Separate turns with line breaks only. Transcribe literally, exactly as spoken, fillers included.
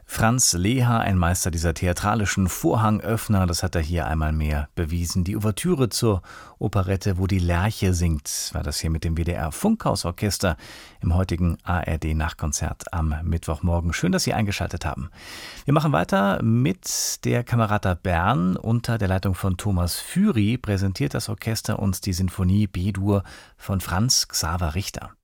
Franz Leha, ein Meister dieser theatralischen Vorhangöffner, das hat er hier einmal mehr bewiesen. Die Ouvertüre zur Operette Wo die Lerche singt, war das hier mit dem W D R Funkhausorchester im heutigen A R D-Nachtkonzert am Mittwochmorgen. Schön, dass Sie eingeschaltet haben. Wir machen weiter mit der Camerata Bern. Unter der Leitung von Thomas Füri präsentiert das Orchester uns die Sinfonie B-Dur von Franz Xaver Richter.